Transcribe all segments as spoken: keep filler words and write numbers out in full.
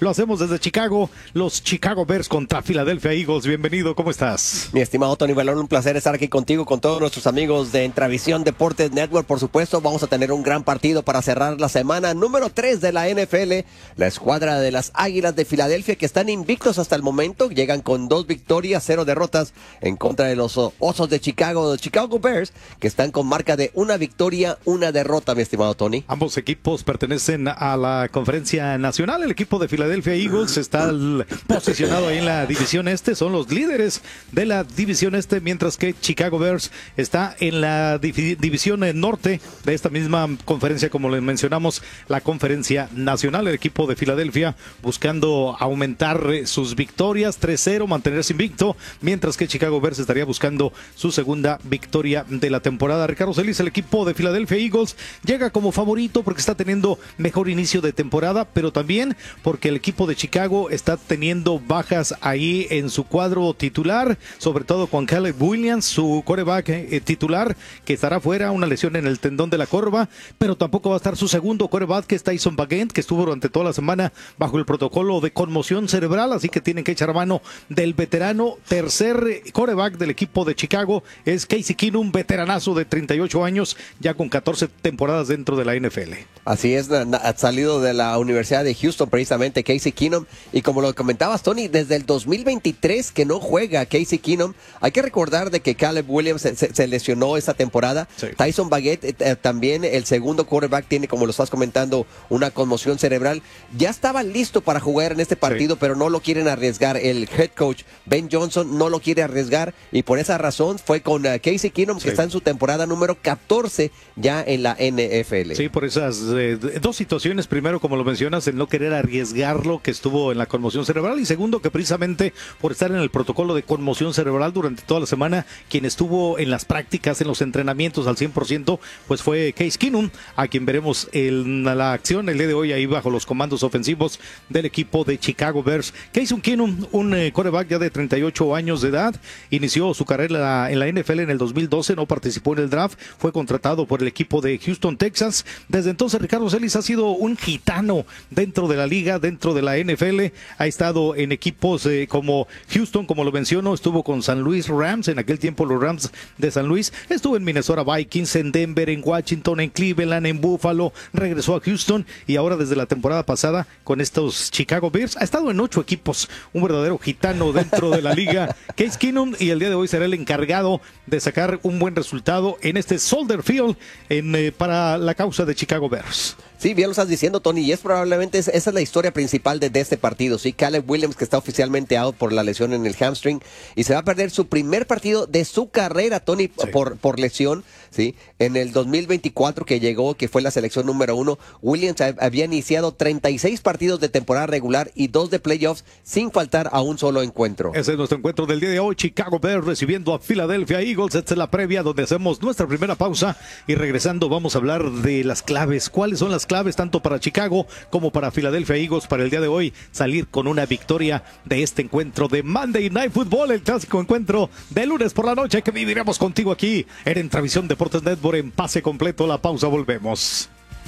Lo hacemos desde Chicago, los Chicago Bears contra Philadelphia Eagles. Bienvenido, ¿cómo estás? Mi estimado Tony Balón, un placer estar aquí contigo, con todos nuestros amigos de Entravisión Deportes Network. Por supuesto, vamos a tener un gran partido para cerrar la semana número tres de la N F L. La escuadra de las Águilas de Filadelfia, que están invictos hasta el momento, llegan con dos victorias, cero derrotas en contra de los Osos de Chicago, los Chicago Bears, que están con marca de una victoria, una derrota, mi estimado Tony. Ambos equipos pertenecen a la Conferencia Nacional. El equipo de Philadelphia Eagles está posicionado ahí en la división este, son los líderes de la división este, mientras que Chicago Bears está en la div- división norte de esta misma conferencia, como les mencionamos, la Conferencia Nacional. El equipo de Filadelfia buscando aumentar sus victorias, tres cero, mantenerse invicto, mientras que Chicago Bears estaría buscando su segunda victoria de la temporada. Ricardo Celis, el equipo de Philadelphia Eagles llega como favorito porque está teniendo mejor inicio de temporada, pero también porque el equipo de Chicago está teniendo bajas ahí en su cuadro titular, sobre todo con Caleb Williams, su quarterback eh, titular, que estará fuera, una lesión en el tendón de la corva, pero tampoco va a estar su segundo quarterback, que es Tyson Bagent, que estuvo durante toda la semana bajo el protocolo de conmoción cerebral, así que tienen que echar mano del veterano. Tercer quarterback del equipo de Chicago es Casey Keenum, veteranazo de treinta y ocho años, ya con catorce temporadas dentro de la N F L. Así es, ha salido de la Universidad de Houston precisamente Casey Keenum, y como lo comentabas, Tony, desde el dos mil veintitrés que no juega Casey Keenum. Hay que recordar de que Caleb Williams se, se, se lesionó esta temporada. Sí. Tyson Bagent eh, también, el segundo quarterback, tiene, como lo estás comentando, una conmoción cerebral. Ya estaba listo para jugar en este partido, sí, pero no lo quieren arriesgar. El head coach Ben Johnson no lo quiere arriesgar, y por esa razón fue con uh, Casey Keenum, sí, que está en su temporada número catorce ya en la N F L. Sí, por esas eh, dos situaciones. Primero, como lo mencionas, el no querer arriesgarlo, que estuvo en la conmoción cerebral, y segundo, que precisamente por estar en el protocolo de conmoción cerebral durante toda la semana, quien estuvo en las prácticas, en los entrenamientos al cien por ciento, pues fue Case Keenum, a quien veremos en la acción el día de hoy ahí bajo los comandos ofensivos del equipo de Chicago Bears. Case Keenum, un eh, quarterback ya de treinta y ocho años de edad, inició su carrera en la N F L en el dos mil doce, no participó en el draft, fue contratado por el equipo de Houston, Texas. Desde entonces Ricardo Celis ha sido un gitano dentro de la liga, dentro de la N F L, ha estado en equipos eh, como Houston, como lo menciono, estuvo con San Luis Rams, en aquel tiempo los Rams de San Luis, estuvo en Minnesota Vikings, en Denver, en Washington, en Cleveland, en Buffalo, regresó a Houston, y ahora desde la temporada pasada con estos Chicago Bears ha estado en ocho equipos, un verdadero gitano dentro de la liga, Case Keenum, y el día de hoy será el encargado de sacar un buen resultado en este Soldier Field en, eh, para la causa de Chicago Bears. Sí, bien lo estás diciendo, Tony, y es probablemente esa es la historia principal de, de este partido. Sí, Caleb Williams, que está oficialmente out por la lesión en el hamstring, y se va a perder su primer partido de su carrera, Tony, sí, por, por lesión. Sí, en el dos mil veinticuatro que llegó, que fue la selección número uno, Williams había iniciado treinta y seis partidos de temporada regular y dos de playoffs sin faltar a un solo encuentro. Ese es nuestro encuentro del día de hoy, Chicago Bears recibiendo a Philadelphia Eagles. Esta es la previa donde hacemos nuestra primera pausa, y regresando vamos a hablar de las claves. ¿Cuáles son las claves tanto para Chicago como para Philadelphia Eagles para el día de hoy salir con una victoria de este encuentro de Monday Night Football, el clásico encuentro de lunes por la noche que viviremos contigo aquí en Entravisión Deportes Network en pase completo? La pausa, volvemos.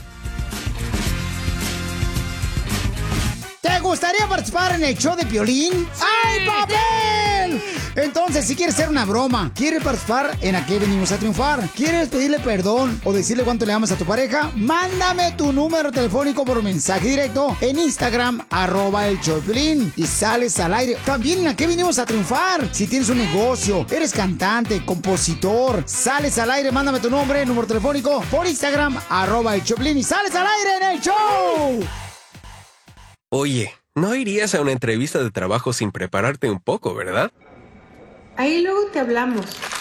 ¿Te gustaría participar en el show de Piolín? ¡Sí! ¡Ay, papel! Entonces, si quieres hacer una broma, quieres participar en Aquí Venimos a Triunfar, quieres pedirle perdón o decirle cuánto le amas a tu pareja, mándame tu número telefónico por mensaje directo en Instagram, arroba el show de Piolín, y sales al aire. También en Aquí Venimos a Triunfar. Si tienes un negocio, eres cantante, compositor, sales al aire, mándame tu nombre, número telefónico por Instagram, arroba el show de Piolín, y sales al aire en el show. Oye, no irías a una entrevista de trabajo sin prepararte un poco, ¿verdad? Ahí luego te hablamos.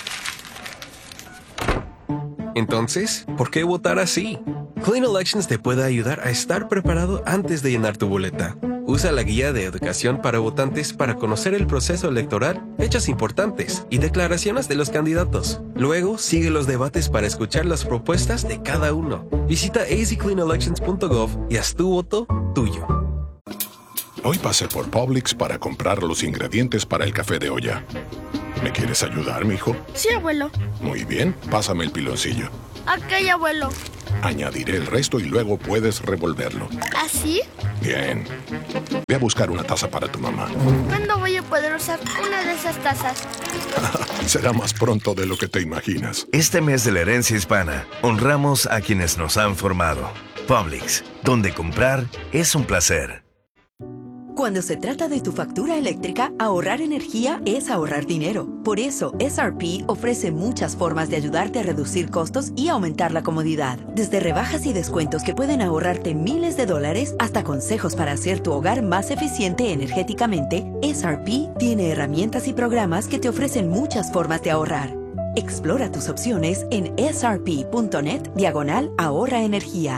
Entonces, ¿por qué votar así? Clean Elections te puede ayudar a estar preparado antes de llenar tu boleta. Usa la guía de educación para votantes para conocer el proceso electoral, fechas importantes y declaraciones de los candidatos. Luego, sigue los debates para escuchar las propuestas de cada uno. Visita a z clean elections punto gov y haz tu voto tuyo. Hoy pasé por Publix para comprar los ingredientes para el café de olla. ¿Me quieres ayudar, mijo? Sí, abuelo. Muy bien, pásame el piloncillo. Ok, abuelo. Añadiré el resto y luego puedes revolverlo. ¿Así? Bien. Ve a buscar una taza para tu mamá. ¿Cuándo voy a poder usar una de esas tazas? Será más pronto de lo que te imaginas. Este mes de la herencia hispana, honramos a quienes nos han formado. Publix, donde comprar es un placer. Cuando se trata de tu factura eléctrica, ahorrar energía es ahorrar dinero. Por eso, S R P ofrece muchas formas de ayudarte a reducir costos y aumentar la comodidad. Desde rebajas y descuentos que pueden ahorrarte miles de dólares hasta consejos para hacer tu hogar más eficiente energéticamente, S R P tiene herramientas y programas que te ofrecen muchas formas de ahorrar. Explora tus opciones en srp.net diagonal ahorra energía.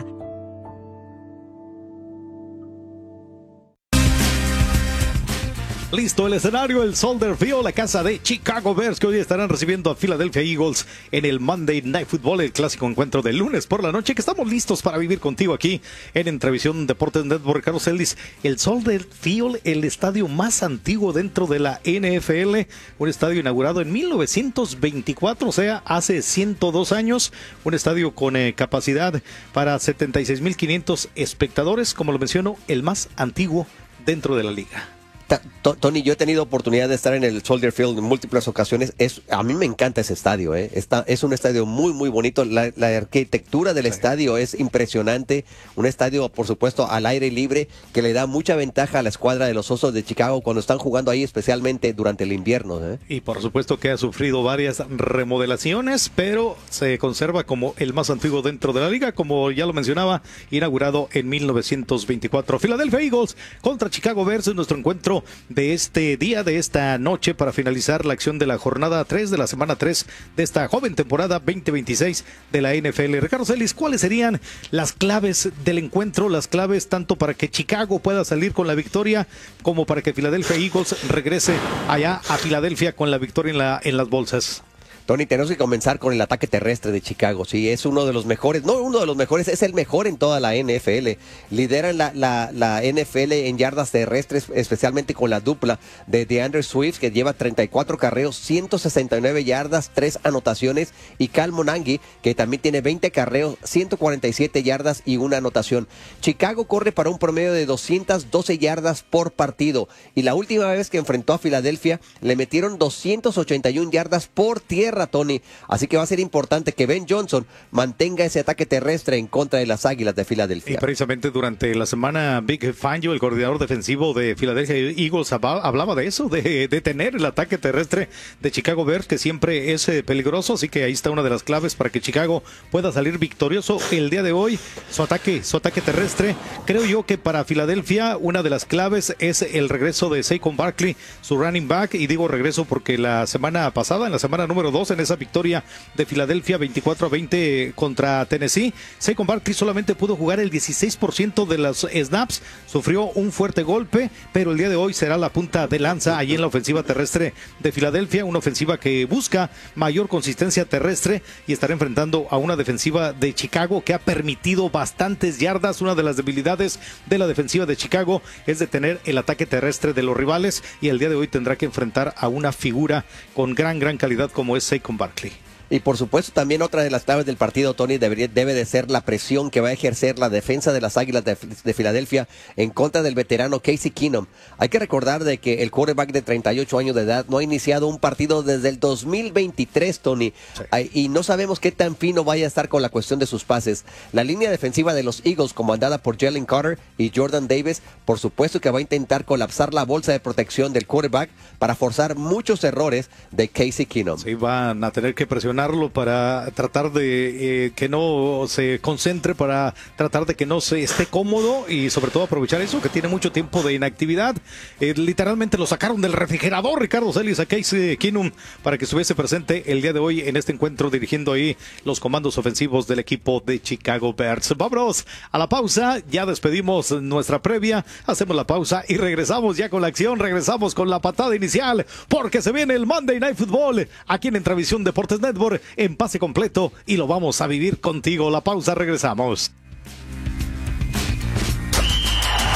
Listo el escenario, el Soldier Field, la casa de Chicago Bears, que hoy estarán recibiendo a Philadelphia Eagles en el Monday Night Football, el clásico encuentro del lunes por la noche, que estamos listos para vivir contigo aquí en Entrevisión Deportes Network. Carlos Celis, el Soldier Field, el estadio más antiguo dentro de la N F L, un estadio inaugurado en mil novecientos veinticuatro, o sea, hace ciento dos años, un estadio con eh, capacidad para setenta y seis mil quinientos espectadores, como lo menciono, el más antiguo dentro de la liga. Tony, yo he tenido oportunidad de estar en el Soldier Field en múltiples ocasiones. Es, a mí me encanta ese estadio, ¿eh? Está, es un estadio muy, muy bonito. La, la arquitectura del sí. estadio es impresionante. Un estadio, por supuesto, al aire libre, que le da mucha ventaja a la escuadra de los Osos de Chicago cuando están jugando ahí, especialmente durante el invierno, ¿eh? Y por supuesto que ha sufrido varias remodelaciones, pero se conserva como el más antiguo dentro de la liga, como ya lo mencionaba, inaugurado en mil novecientos veinticuatro. Philadelphia Eagles contra Chicago Bears en nuestro encuentro de este día, de esta noche, para finalizar la acción de la jornada tres, de la semana tres de esta joven temporada veinte veintiséis de la N F L. Ricardo Celis, ¿cuáles serían las claves del encuentro? Las claves tanto para que Chicago pueda salir con la victoria como para que Philadelphia Eagles regrese allá a Filadelfia con la victoria en, la, en las bolsas. Tony, tenemos que comenzar con el ataque terrestre de Chicago. Sí, es uno de los mejores, no uno de los mejores, es el mejor en toda la N F L. Lideran la, la, la N F L en yardas terrestres, especialmente con la dupla de DeAndre Swift, que lleva treinta y cuatro carreos, ciento sesenta y nueve yardas, tres anotaciones, y Cal Monangi, que también tiene veinte carreos, ciento cuarenta y siete yardas y una anotación. Chicago corre para un promedio de doscientas doce yardas por partido, y la última vez que enfrentó a Filadelfia le metieron doscientas ochenta y una yardas por tierra, Tony. Así que va a ser importante que Ben Johnson mantenga ese ataque terrestre en contra de las Águilas de Filadelfia. Y precisamente durante la semana, Vic Fangio, el coordinador defensivo de Philadelphia Eagles, hablaba de eso, de, de tener el ataque terrestre de Chicago Bears, que siempre es eh, peligroso. Así que ahí está una de las claves para que Chicago pueda salir victorioso el día de hoy. Su ataque, su ataque terrestre. Creo yo que para Filadelfia una de las claves es el regreso de Saquon Barkley, su running back. Y digo regreso porque la semana pasada, en la semana número dos, en esa victoria de Filadelfia veinticuatro a veinte contra Tennessee, Saquon Barkley solamente pudo jugar el dieciséis por ciento de los snaps, sufrió un fuerte golpe, pero el día de hoy será la punta de lanza allí en la ofensiva terrestre de Filadelfia, una ofensiva que busca mayor consistencia terrestre y estará enfrentando a una defensiva de Chicago que ha permitido bastantes yardas. Una de las debilidades de la defensiva de Chicago es detener el ataque terrestre de los rivales, y el día de hoy tendrá que enfrentar a una figura con gran, gran calidad como es Saquon Barkley. Y por supuesto también otra de las claves del partido, Tony, debería, debe de ser la presión que va a ejercer la defensa de las Águilas de, de Filadelfia en contra del veterano Casey Keenum. Hay que recordar de que el quarterback de treinta y ocho años de edad no ha iniciado un partido desde el dos mil veintitrés, Tony, sí. Y no sabemos qué tan fino vaya a estar con la cuestión de sus pases. La línea defensiva de los Eagles, comandada por Jalen Carter y Jordan Davis, por supuesto que va a intentar colapsar la bolsa de protección del quarterback para forzar muchos errores de Casey Keenum. Sí, van a tener que presionar para tratar de eh, que no se concentre, para tratar de que no se esté cómodo y sobre todo aprovechar eso, que tiene mucho tiempo de inactividad. Eh, literalmente lo sacaron del refrigerador, Ricardo Celis, a Casey Keenum, para que estuviese presente el día de hoy en este encuentro dirigiendo ahí los comandos ofensivos del equipo de Chicago Bears. Vámonos a la pausa, ya despedimos nuestra previa, hacemos la pausa y regresamos ya con la acción, regresamos con la patada inicial, porque se viene el Monday Night Football aquí en Entrevisión Deportes Network en pase completo y lo vamos a vivir contigo. La pausa, regresamos.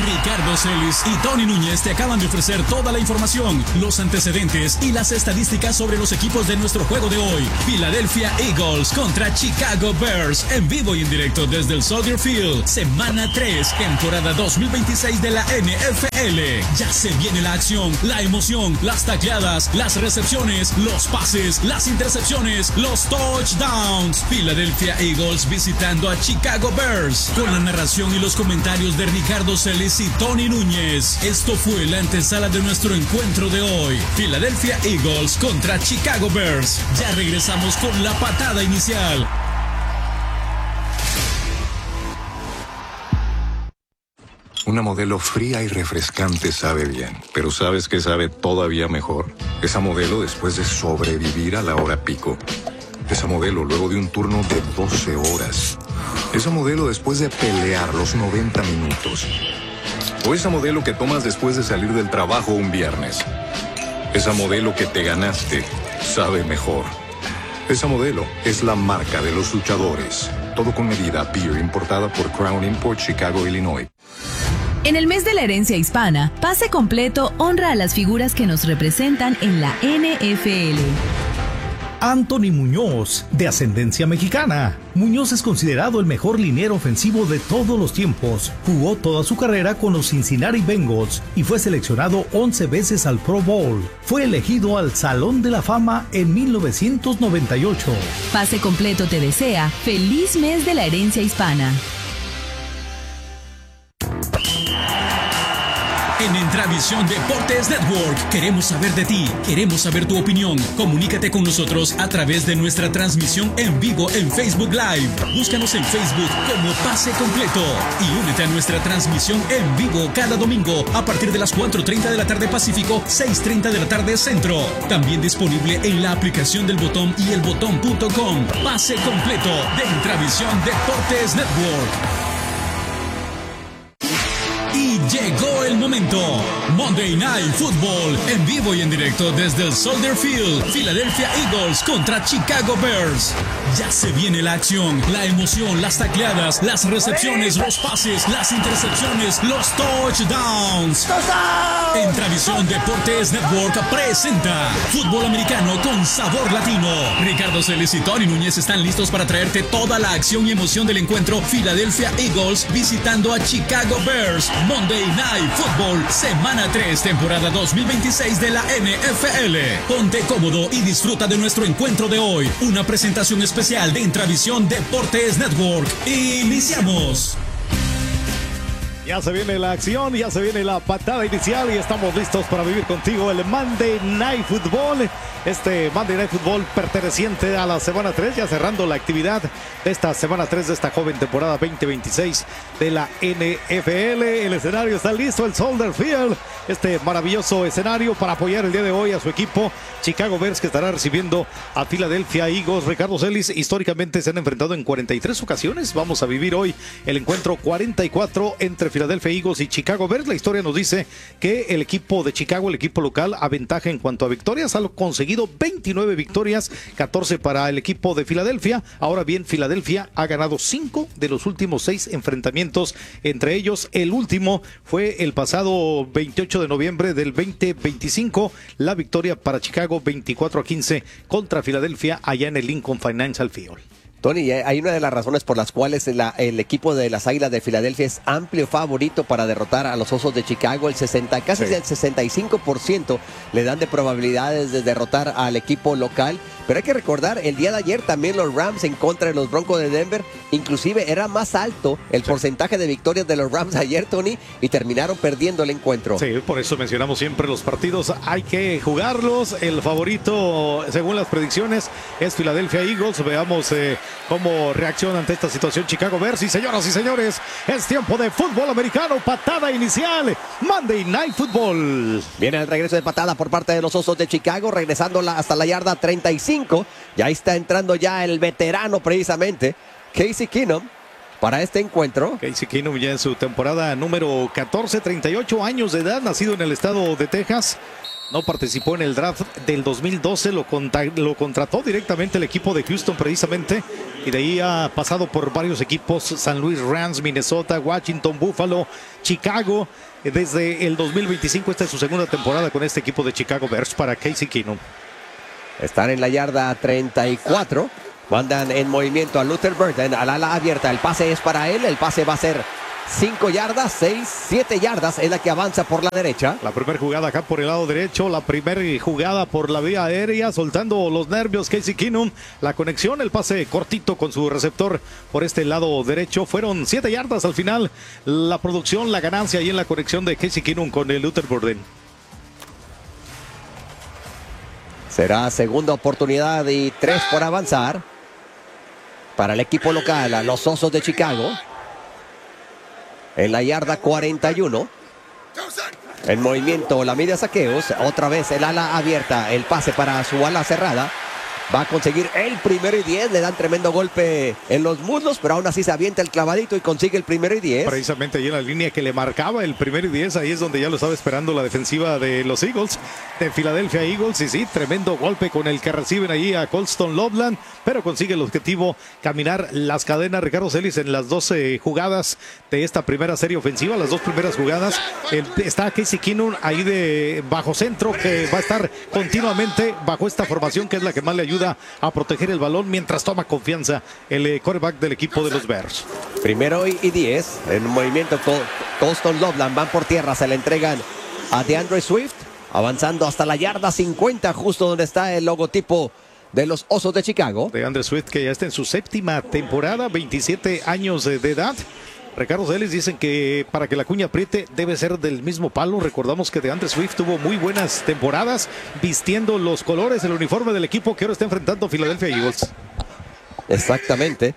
Ricardo Celis y Tony Núñez te acaban de ofrecer toda la información, los antecedentes y las estadísticas sobre los equipos de nuestro juego de hoy. Philadelphia Eagles contra Chicago Bears, en vivo y en directo desde el Soldier Field. Semana tres, temporada dos mil veintiséis de la N F L. Ya se viene la acción, la emoción, las tacleadas, las recepciones, los pases, las intercepciones, los touchdowns. Philadelphia Eagles visitando a Chicago Bears, con la narración y los comentarios de Ricardo Celis y Tony Núñez. Esto fue la antesala de nuestro encuentro de hoy. Philadelphia Eagles contra Chicago Bears. Ya regresamos con la patada inicial. Una Modelo fría y refrescante sabe bien, pero ¿sabes qué sabe todavía mejor? Esa Modelo después de sobrevivir a la hora pico. Esa Modelo luego de un turno de doce horas. Esa Modelo después de pelear los noventa minutos. O esa Modelo que tomas después de salir del trabajo un viernes. Esa Modelo que te ganaste sabe mejor. Esa Modelo es la marca de los luchadores. Todo con medida, beer importada por Crown Import, Chicago, Illinois. En el mes de la herencia hispana, Pase Completo honra a las figuras que nos representan en la N F L. Anthony Muñoz, de ascendencia mexicana. Muñoz es considerado el mejor liniero ofensivo de todos los tiempos. Jugó toda su carrera con los Cincinnati Bengals y fue seleccionado once veces al Pro Bowl. Fue elegido al Salón de la Fama en mil novecientos noventa y ocho. Pase Completo te desea feliz mes de la herencia hispana. En Intravisión Deportes Network queremos saber de ti, queremos saber tu opinión. Comunícate con nosotros a través de nuestra transmisión en vivo en Facebook Live. Búscanos en Facebook como Pase Completo y únete a nuestra transmisión en vivo cada domingo a partir de las cuatro treinta de la tarde Pacífico, seis treinta de la tarde Centro. También disponible en la aplicación del Botón y el botón punto com. Pase Completo de Intravisión Deportes Network. Y llegó el momento. Monday Night Football, en vivo y en directo desde el Soldier Field. Philadelphia Eagles contra Chicago Bears. Ya se viene la acción, la emoción, las tacleadas, las recepciones, los pases, las intercepciones, los touchdowns. En Intravisión Deportes Network presenta Fútbol Americano con Sabor Latino. Ricardo Celis y Tony Núñez están listos para traerte toda la acción y emoción del encuentro Philadelphia Eagles visitando a Chicago Bears. Monday Night Football, semana tres, temporada dos mil veintiséis de la N F L. Ponte cómodo y disfruta de nuestro encuentro de hoy. Una presentación especial de Intravisión Deportes Network. Iniciamos. Ya se viene la acción, ya se viene la patada inicial y estamos listos para vivir contigo el Monday Night Football. Este Monday Night Football perteneciente a la semana tres, ya cerrando la actividad de esta semana tres de esta joven temporada veinte veintiséis de la N F L. El escenario está listo, el Soldier Field, este maravilloso escenario para apoyar el día de hoy a su equipo Chicago Bears, que estará recibiendo a Philadelphia Eagles. Ricardo Celis, históricamente se han enfrentado en cuarenta y tres ocasiones. Vamos a vivir hoy el encuentro cuarenta y cuatro entre Philadelphia Eagles y Chicago Bears. La historia nos dice que el equipo de Chicago, el equipo local, aventaja en cuanto a victorias, ha conseguido veintinueve victorias, catorce para el equipo de Filadelfia. Ahora bien, Filadelfia ha ganado cinco de los últimos seis enfrentamientos, entre ellos el último fue el pasado veintiocho de noviembre del veinte veinticinco, la victoria para Chicago veinticuatro a quince contra Filadelfia allá en el Lincoln Financial Field. Tony, hay una de las razones por las cuales la, el equipo de las Águilas de Filadelfia es amplio favorito para derrotar a los Osos de Chicago. El sesenta, casi sí. el sesenta y cinco por ciento le dan de probabilidades de derrotar al equipo local. Pero hay que recordar, el día de ayer también los Rams en contra de los Broncos de Denver, inclusive era más alto el sí. porcentaje de victorias de los Rams ayer, Tony, y terminaron perdiendo el encuentro. Sí, por eso mencionamos siempre los partidos, hay que jugarlos. El favorito, según las predicciones, es Philadelphia Eagles. Veamos eh, cómo reacciona ante esta situación Chicago Bears. Y señoras y señores, es tiempo de fútbol americano, patada inicial, Monday Night Football. Viene el regreso de patada por parte de los Osos de Chicago, regresando la, hasta la yarda treinta y cinco. Ya está entrando ya el veterano precisamente, Casey Keenum, para este encuentro. Casey Keenum ya en su temporada número catorce, treinta y ocho años de edad, nacido en el estado de Texas. No participó en el draft del dos mil doce, lo, contra, lo contrató directamente el equipo de Houston precisamente y de ahí ha pasado por varios equipos: San Luis Rams, Minnesota, Washington, Buffalo, Chicago. Desde el dos mil veinticinco, esta es su segunda temporada con este equipo de Chicago Bears para Casey Keenum. Están en la yarda treinta y cuatro. Mandan en movimiento a Luther Burden, al ala abierta. El pase es para él. El pase va a ser cinco yardas, seis, siete yardas. Es la que avanza por la derecha. La primera jugada acá por el lado derecho. La primera jugada por la vía aérea. Soltando los nervios Casey Keenum. La conexión, el pase cortito con su receptor por este lado derecho. Fueron siete yardas al final. La producción, la ganancia ahí en la conexión de Casey Keenum con el Luther Burden. Será segunda oportunidad y tres por avanzar para el equipo local, los Osos de Chicago. En la yarda cuarenta y uno. En movimiento la media saqueos. Otra vez el ala abierta. El pase para su ala cerrada. Va a conseguir el primero y diez. Le dan tremendo golpe en los muslos, pero aún así se avienta el clavadito y consigue el primero y diez. Precisamente ahí en la línea que le marcaba el primero y diez. Ahí es donde ya lo estaba esperando la defensiva de los Eagles, de Philadelphia Eagles. Y sí, tremendo golpe con el que reciben ahí a Colston Loveland, pero consigue el objetivo: caminar las cadenas. Ricardo Celis, en las doce jugadas de esta primera serie ofensiva, las dos primeras jugadas, el, está Casey Keenum ahí de bajo centro, que va a estar continuamente bajo esta formación, que es la que más le ayuda a proteger el balón mientras toma confianza el eh, quarterback del equipo de los Bears. Primero y diez. En movimiento Col Colston Loveland, van por tierra, se le entregan a DeAndre Swift, avanzando hasta la yarda cincuenta, justo donde está el logotipo de los Osos de Chicago. DeAndre Swift, que ya está en su séptima temporada, veintisiete años de, de edad. Ricardo Celis, dicen que para que la cuña apriete debe ser del mismo palo. Recordamos que DeAndre Swift tuvo muy buenas temporadas vistiendo los colores, el uniforme del equipo que ahora está enfrentando Philadelphia Eagles. Exactamente.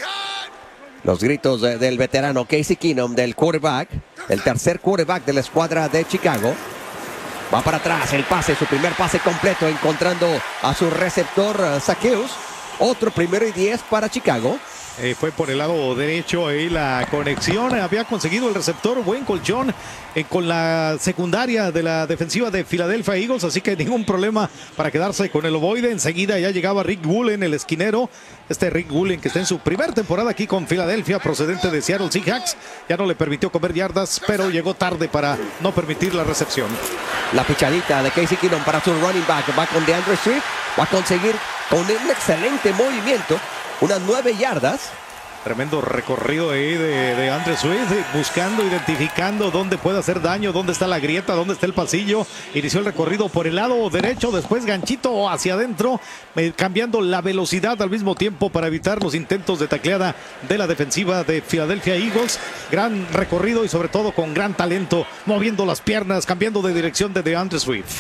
Los gritos de, del veterano Casey Keenum, del quarterback, el tercer quarterback de la escuadra de Chicago. Va para atrás, el pase, su primer pase completo, encontrando a su receptor uh, Saqueus. Otro primero y diez para Chicago. Eh, fue por el lado derecho ahí la conexión. Había conseguido el receptor buen colchón eh, con la secundaria de la defensiva de Philadelphia Eagles, así que ningún problema para quedarse con el ovoide. Enseguida ya llegaba Rick Woolen, el esquinero. Este Rick Woolen, que está en su primera temporada aquí con Filadelfia, procedente de Seattle Seahawks, ya no le permitió comer yardas, pero llegó tarde para no permitir la recepción. La pichadita de Casey Keenum para su running back. Va con DeAndre Swift. Va a conseguir con un excelente movimiento unas nueve yardas. Tremendo recorrido ahí de, de Andre Swift, buscando, identificando dónde puede hacer daño, dónde está la grieta, dónde está el pasillo. Inició el recorrido por el lado derecho, después ganchito hacia adentro, eh, cambiando la velocidad al mismo tiempo para evitar los intentos de tacleada de la defensiva de Philadelphia Eagles. Gran recorrido y sobre todo con gran talento, moviendo las piernas, cambiando de dirección de DeAndre Swift.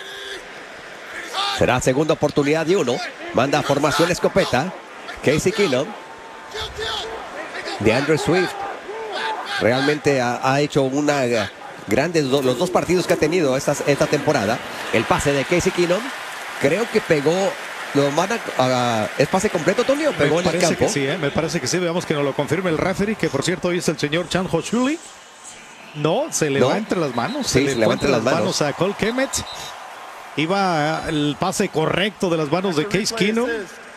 Será segunda oportunidad de uno. Manda formación escopeta. Casey Keenum. DeAndre Swift realmente ha, ha hecho una grandes do, los dos partidos que ha tenido esta, esta temporada. El pase de Casey Keenum, creo que pegó. Lo manda, uh, ¿es pase completo, Tony, o pegó me en el campo? Que sí, ¿eh? Me parece que sí. Veamos que nos lo confirme el referee, que por cierto hoy es el señor Chan Hoshuli. No, se le no. va entre las manos. Sí, se le se va entre las manos. manos a Cole Kemet. Iba el pase correcto de las manos de Case Keenum.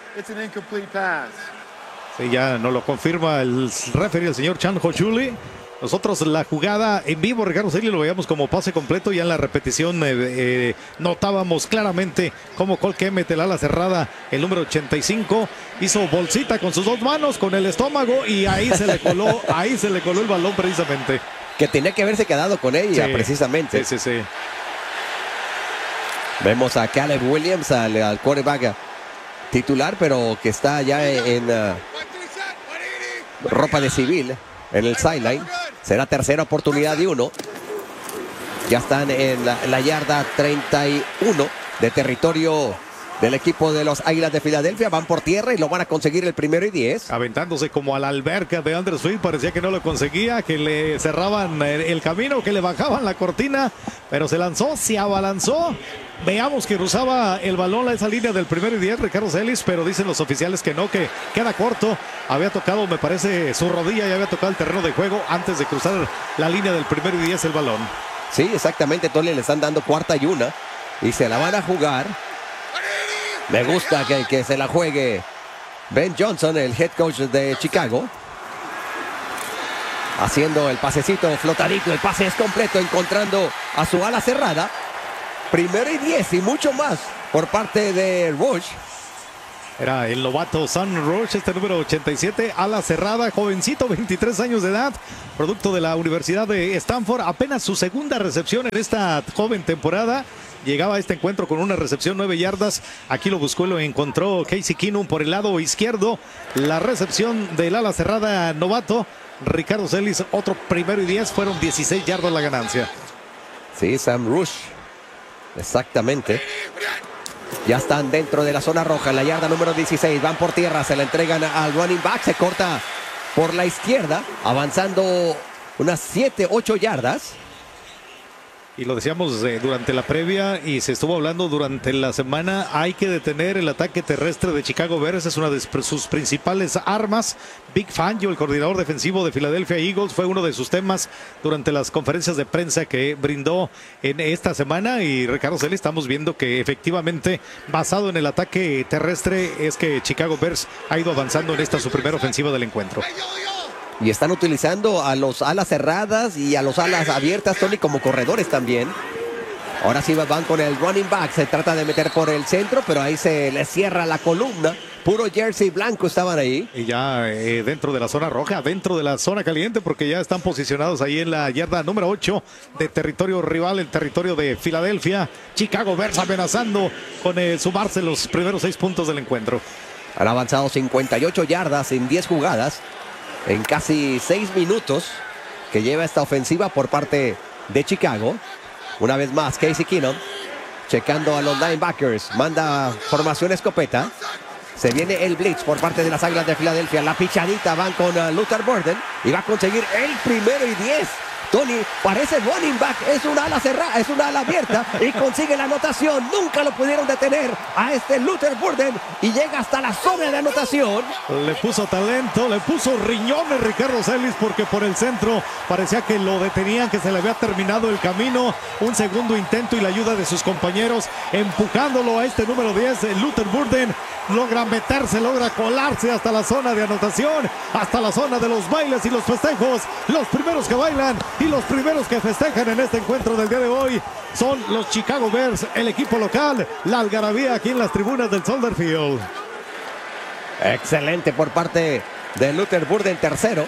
Sí, ya nos lo confirma el referee, el señor Chan Hoshuli. Nosotros la jugada en vivo, Ricardo Celis, lo veíamos como pase completo. Ya en la repetición eh, eh, notábamos claramente cómo Cole Kemet, el ala cerrada, el número ochenta y cinco, hizo bolsita con sus dos manos, con el estómago, y ahí se le coló, ahí se le coló el balón precisamente. Que tenía que haberse quedado con ella, sí, precisamente. Sí, sí, sí. Vemos a Caleb Williams, al, al quarterback titular, pero que está ya en uh, ropa de civil en el sideline. Será tercera oportunidad de uno. Ya están en la, la yarda treinta y uno de territorio del equipo de los Águilas de Filadelfia. Van por tierra y lo van a conseguir el primero y diez. Aventándose como a la alberca de Andre Swift. Parecía que no lo conseguía, que le cerraban el, el camino, que le bajaban la cortina, pero se lanzó, se abalanzó. Veamos que cruzaba el balón a esa línea del primero y diez, Ricardo Celis, pero dicen los oficiales que no, que queda corto. Había tocado, me parece, su rodilla y había tocado el terreno de juego antes de cruzar la línea del primero y diez el balón. Sí, exactamente, Tony, le están dando cuarta y una y se la van a jugar. Me gusta que, que se la juegue Ben Johnson, el head coach de Chicago. Haciendo el pasecito flotadito, el pase es completo, encontrando a su ala cerrada. Primero y diez y mucho más por parte de Rush. Era el novato Sam Rush, este número ochenta y siete, ala cerrada, jovencito, veintitrés años de edad, producto de la Universidad de Stanford, apenas su segunda recepción en esta joven temporada. Llegaba a este encuentro con una recepción nueve yardas. Aquí lo buscó y lo encontró Casey Keenum por el lado izquierdo. La recepción del ala cerrada novato Ricardo Celis, otro primero y diez, fueron dieciséis yardas la ganancia. Sí, Sam Rush. Exactamente. Ya están dentro de la zona roja, en la yarda número dieciséis. Van por tierra, se la entregan al running back. Se corta por la izquierda, avanzando unas siete, ocho yardas. Y lo decíamos eh, durante la previa y se estuvo hablando durante la semana. Hay que detener el ataque terrestre de Chicago Bears. Es una de sus principales armas. Vic Fangio, el coordinador defensivo de Philadelphia Eagles, fue uno de sus temas durante las conferencias de prensa que brindó en esta semana. Y Ricardo Celis, estamos viendo que efectivamente, basado en el ataque terrestre, es que Chicago Bears ha ido avanzando en esta su primera ofensiva del encuentro. Y están utilizando a los alas cerradas y a los alas abiertas, Tony, como corredores también. Ahora sí van con el running back. Se trata de meter por el centro, pero ahí se les cierra la columna. Puro jersey blanco estaban ahí. Y ya eh, dentro de la zona roja, dentro de la zona caliente, porque ya están posicionados ahí en la yarda número ocho de territorio rival, el territorio de Filadelfia. Chicago Bears amenazando con eh, sumarse los primeros seis puntos del encuentro. Han avanzado cincuenta y ocho yardas en diez jugadas. En casi seis minutos que lleva esta ofensiva por parte de Chicago. Una vez más, Casey Keenum checando a los linebackers. Manda formación escopeta. Se viene el blitz por parte de las Águilas de Filadelfia. La pichadita van con uh, Luther Burden. Y va a conseguir el primero y diez. Tony, parece running back, es una ala cerrada, es una ala abierta y consigue la anotación. Nunca lo pudieron detener a este Luther Burden y llega hasta la zona de anotación. Le puso talento, le puso riñones Ricardo Celis, porque por el centro parecía que lo detenían, que se le había terminado el camino. Un segundo intento y la ayuda de sus compañeros empujándolo a este número diez. Luther Burden logra meterse, logra colarse hasta la zona de anotación, hasta la zona de los bailes y los festejos. Los primeros que bailan y los primeros que festejan en este encuentro del día de hoy son los Chicago Bears, el equipo local, la algarabía aquí en las tribunas del Soldier Field. Excelente por parte de Luther Burden, tercero.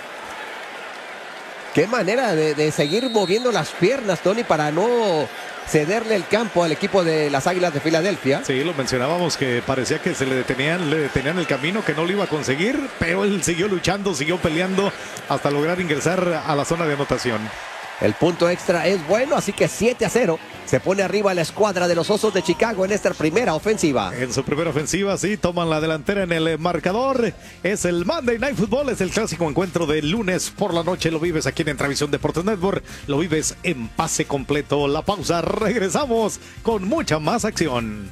Qué manera de, de seguir moviendo las piernas, Tony, para no cederle el campo al equipo de las Águilas de Filadelfia. Sí, lo mencionábamos, que parecía que se le detenían, le detenían el camino, que no lo iba a conseguir, pero él siguió luchando, siguió peleando hasta lograr ingresar a la zona de anotación. El punto extra es bueno, así que siete a cero. Se pone arriba la escuadra de los Osos de Chicago en esta primera ofensiva. En su primera ofensiva, sí, toman la delantera en el marcador. Es el Monday Night Football, es el clásico encuentro del lunes por la noche. Lo vives aquí en Entravisión Deportes Network. Lo vives en pase completo. La pausa, regresamos con mucha más acción.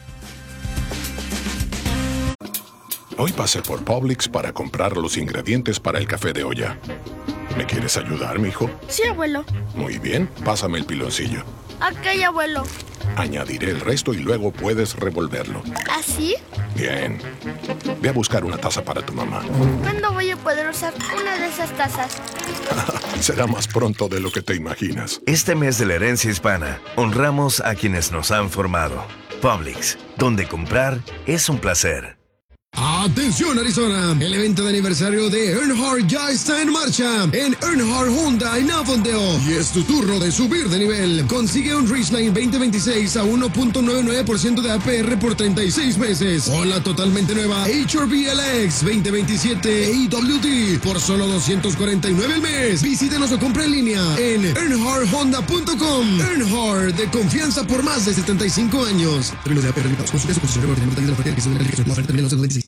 Hoy pasé por Publix para comprar los ingredientes para el café de olla. ¿Me quieres ayudar, mijo? Sí, abuelo. Muy bien, pásame el piloncillo. Ok, abuelo. Añadiré el resto y luego puedes revolverlo. ¿Así? Bien. Ve a buscar una taza para tu mamá. ¿Cuándo voy a poder usar una de esas tazas? Será más pronto de lo que te imaginas. Este mes de la herencia hispana, honramos a quienes nos han formado. Publix, donde comprar es un placer. Atención Arizona, el evento de aniversario de Earnhardt ya está en marcha en Earnhardt Honda en Avondale y es tu turno de subir de nivel. Consigue un Ridgeline veinte veintiséis a uno punto noventa y nueve por ciento de A P R por treinta y seis meses o la totalmente nueva H R V L X veinte veintisiete A W D por solo doscientos cuarenta y nueve al mes. Visítenos o compra en línea en earnhardt honda punto com. Earnhardt, de confianza por más de setenta y cinco años. Términos de A P R limitados. Consulte su posición de orden de la oferta que se da en la oferta de los